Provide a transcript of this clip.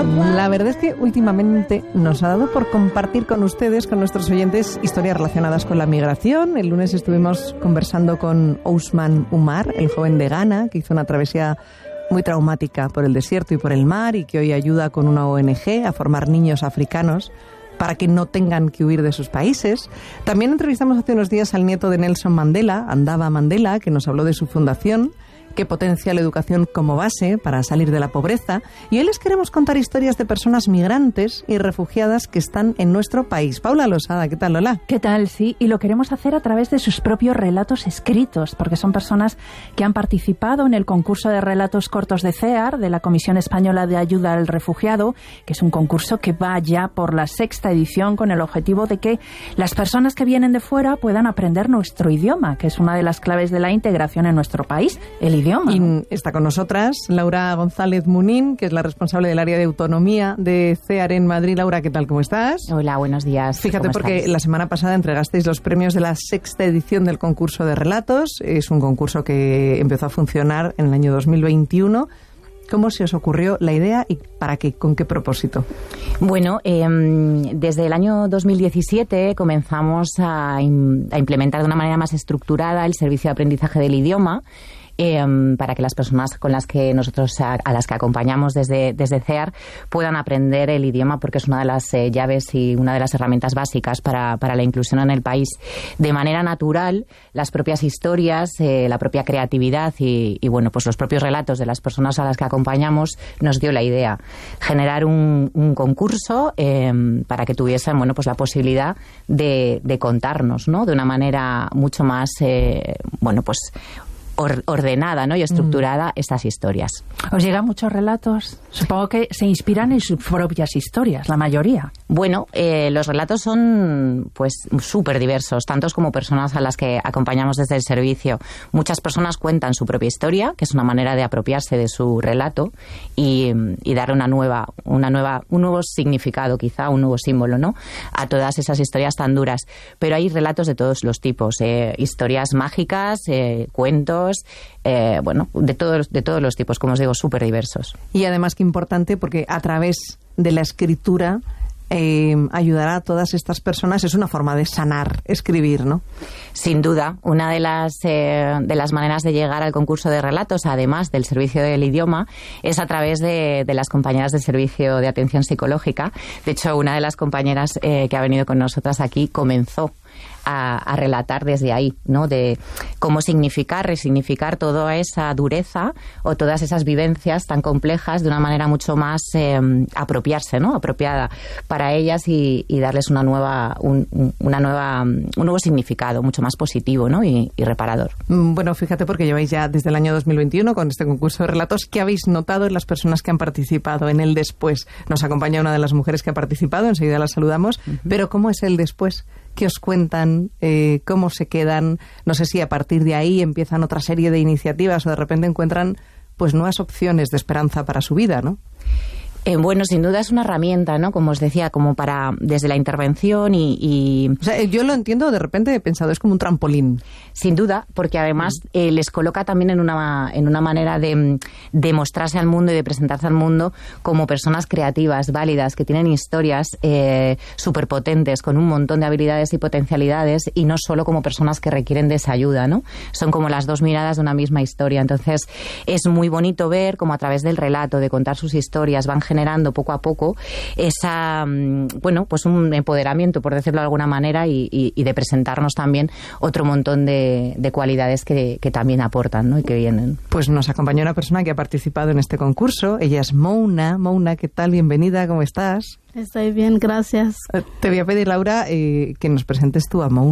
La verdad es que últimamente nos ha dado por compartir con ustedes, con nuestros oyentes, historias relacionadas con la migración. El lunes estuvimos conversando con Ousmane Oumar, el joven de Ghana, que hizo una travesía muy traumática por el desierto y por el mar y que hoy ayuda con una ONG a formar niños africanos para que no tengan que huir de sus países. También entrevistamos hace unos días al nieto de Nelson Mandela, Andaba Mandela, que nos habló de su fundación, que potencia la educación como base para salir de la pobreza. Y hoy les queremos contar historias de personas migrantes y refugiadas que están en nuestro país. Paula Losada, ¿qué tal, Lola? ¿Qué tal? Sí, y lo queremos hacer a través de sus propios relatos escritos, porque son personas que han participado en el concurso de relatos cortos de CEAR, de la Comisión Española de Ayuda al Refugiado, que es un concurso que va ya por la 6ª edición con el objetivo de que las personas que vienen de fuera puedan aprender nuestro idioma, que es una de las claves de la integración en nuestro país, el idioma. Y está con nosotras Laura González Munín, que es la responsable del área de autonomía de CEAR en Madrid. Laura, ¿qué tal? ¿Cómo estás? Hola, buenos días. Fíjate, porque la semana pasada entregasteis los premios de la 6ª edición del concurso de relatos. Es un concurso que empezó a funcionar en el año 2021. ¿Cómo se os ocurrió la idea y para qué? ¿Con qué propósito? Bueno, desde el año 2017 comenzamos a implementar de una manera más estructurada el servicio de aprendizaje del idioma, para que las personas con las que nosotros a las que acompañamos desde CEAR puedan aprender el idioma, porque es una de las llaves y una de las herramientas básicas para la inclusión en el país. De manera natural, las propias historias, la propia creatividad y bueno, pues los propios relatos de las personas a las que acompañamos nos dio la idea generar un concurso para que tuviesen, bueno, pues la posibilidad de contarnos, ¿no? De una manera mucho más bueno, pues ordenada, ¿no? Y estructurada estas historias. ¿Os llegan muchos relatos? Supongo que se inspiran en sus propias historias, la mayoría. Bueno, los relatos son pues súper diversos, tantos como personas a las que acompañamos desde el servicio. Muchas personas cuentan su propia historia, que es una manera de apropiarse de su relato y darle un nuevo significado, quizá, un nuevo símbolo, ¿no? A todas esas historias tan duras. Pero hay relatos de todos los tipos, historias mágicas, cuentos, bueno, de todos los tipos, como os digo, súper diversos. Y además, qué importante, porque a través de la escritura ayudará a todas estas personas. Es una forma de sanar, escribir, ¿no? Sin duda. Una de las maneras de llegar al concurso de relatos, además del servicio del idioma, es a través de las compañeras del servicio de atención psicológica. De hecho, una de las compañeras que ha venido con nosotras aquí comenzó a relatar desde ahí, ¿no? De cómo resignificar toda esa dureza o todas esas vivencias tan complejas de una manera mucho más apropiada para ellas y darles un nuevo significado mucho más positivo, ¿no? y reparador. Bueno, fíjate, porque lleváis ya desde el año 2021 con este concurso de relatos. ¿Qué habéis notado en las personas que han participado en el después? Nos acompaña una de las mujeres que ha participado, enseguida la saludamos. Uh-huh. Pero ¿cómo es el después? ¿Qué os cuentan? ¿Cómo se quedan? No sé si a partir de ahí empiezan otra serie de iniciativas o de repente encuentran pues nuevas opciones de esperanza para su vida, ¿no? Bueno, sin duda es una herramienta, ¿no? Como os decía, como para desde la intervención y... O sea, yo lo entiendo, de repente he pensado, es como un trampolín. Sin duda, porque además les coloca también en una manera de mostrarse al mundo y de presentarse al mundo como personas creativas, válidas, que tienen historias súper potentes, con un montón de habilidades y potencialidades, y no solo como personas que requieren de esa ayuda, ¿no? Son como las dos miradas de una misma historia. Entonces, es muy bonito ver cómo a través del relato, de contar sus historias, van generando poco a poco esa, bueno, pues un empoderamiento, por decirlo de alguna manera, y de presentarnos también otro montón de cualidades que también aportan, ¿no? Y que vienen. Pues nos acompañó una persona que ha participado en este concurso. Ella es Mouna. Mouna, ¿qué tal? Bienvenida, ¿cómo estás? Estoy bien, gracias. Te voy a pedir, Laura, que nos presentes tú a Mouna.